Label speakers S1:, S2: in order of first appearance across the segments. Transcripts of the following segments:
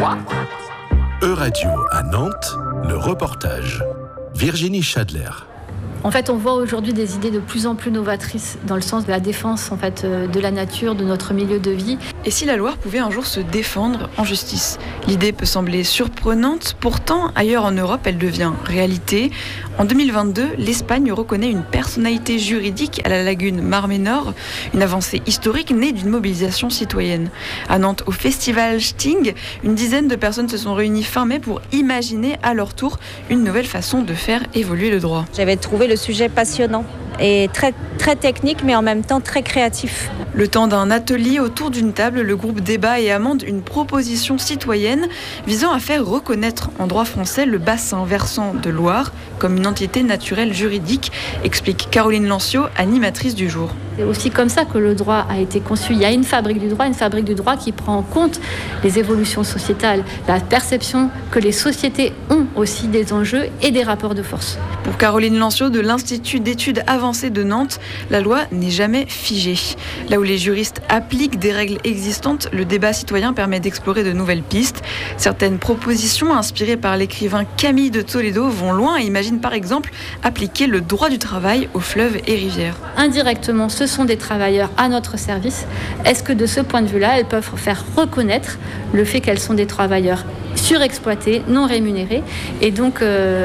S1: Euradio à Nantes, le reportage. Virginie Chadler.
S2: En fait, on voit aujourd'hui des idées de plus en plus novatrices dans le sens de la défense de la nature, de notre milieu de vie.
S3: Et si la Loire pouvait un jour se défendre en justice ? L'idée peut sembler surprenante, pourtant ailleurs en Europe, elle devient réalité. En 2022, l'Espagne reconnaît une personnalité juridique à la lagune Mar Menor, une avancée historique née d'une mobilisation citoyenne. À Nantes, au festival Sting, une dizaine de personnes se sont réunies fin mai pour imaginer à leur tour une nouvelle façon de faire évoluer le droit.
S4: J'avais trouvé le sujet passionnant et très, très technique, mais en même temps très créatif.
S3: Le temps d'un atelier autour d'une table, le groupe débat et amende une proposition citoyenne visant à faire reconnaître en droit français le bassin versant de Loire comme une entité naturelle juridique, explique Caroline Lancio, animatrice du jour.
S2: C'est aussi comme ça que le droit a été conçu. Il y a une fabrique du droit qui prend en compte les évolutions sociétales, la perception que les sociétés ont aussi des enjeux et des rapports de force.
S3: Pour Caroline Lancio de l'Institut d'études avancées de Nantes, la loi n'est jamais figée. Là où les juristes appliquent des règles existantes, le débat citoyen permet d'explorer de nouvelles pistes. Certaines propositions inspirées par l'écrivain Camille de Toledo vont loin et imaginent par exemple appliquer le droit du travail aux fleuves et rivières.
S2: Indirectement, ce sont des travailleurs à notre service. Est-ce que de ce point de vue-là, elles peuvent faire reconnaître le fait qu'elles sont des travailleurs surexploités, non rémunérés, et donc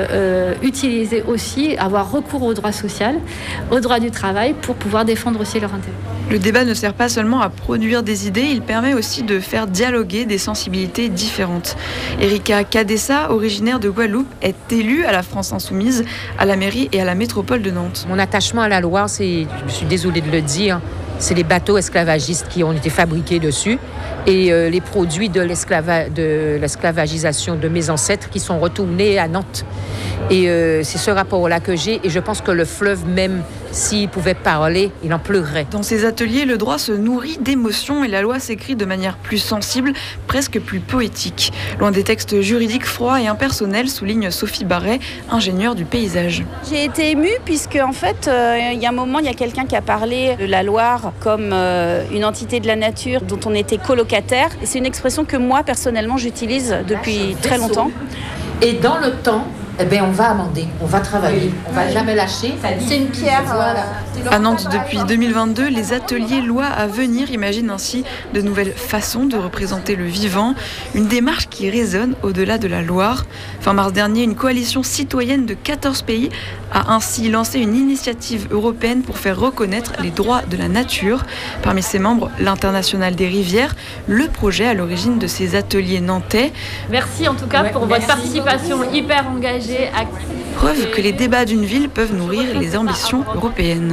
S2: utiliser aussi, avoir recours au droit social, au droit du travail pour pouvoir défendre aussi leurs intérêts.
S3: Le débat ne sert pas seulement à produire des idées, il permet aussi de faire dialoguer des sensibilités différentes. Erika Cadessa, originaire de Guadeloupe, est élue à la France Insoumise, à la mairie et à la métropole de Nantes.
S5: Mon attachement à la Loire, je suis désolée de le dire, c'est les bateaux esclavagistes qui ont été fabriqués dessus et les produits de l'esclavagisation de mes ancêtres qui sont retournés à Nantes. Et c'est ce rapport-là que j'ai, et je pense que le fleuve même, s'il pouvait parler, il en pleurerait.
S3: Dans ces ateliers, le droit se nourrit d'émotions et la loi s'écrit de manière plus sensible, presque plus poétique. Loin des textes juridiques froids et impersonnels, souligne Sophie Barret, ingénieure du paysage.
S6: J'ai été émue puisque en fait, il y a un moment, il y a quelqu'un qui a parlé de la Loire comme une entité de la nature dont on était colocataire. Et c'est une expression que moi, personnellement, j'utilise depuis très longtemps.
S5: Et dans le temps, on va amender, on va travailler, on va jamais lâcher.
S6: C'est une pierre.
S5: Voilà.
S3: À Nantes, depuis 2022, les ateliers Loi à venir imaginent ainsi de nouvelles façons de représenter le vivant, une démarche qui résonne au-delà de la Loire. Fin mars dernier, une coalition citoyenne de 14 pays a ainsi lancé une initiative européenne pour faire reconnaître les droits de la nature. Parmi ses membres, l'Internationale des rivières, le projet à l'origine de ces ateliers nantais.
S2: Merci en tout cas pour votre participation hyper engagée.
S3: Preuve que les débats d'une ville peuvent nourrir les ambitions européennes.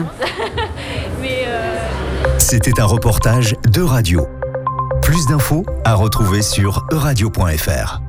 S1: C'était un reportage d'Euradio. Plus d'infos à retrouver sur euradio.fr.